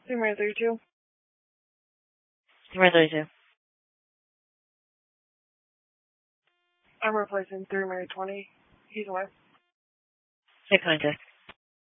Sumer 32. Sumer 32. I'm replacing Sumer 20. He's away. 692.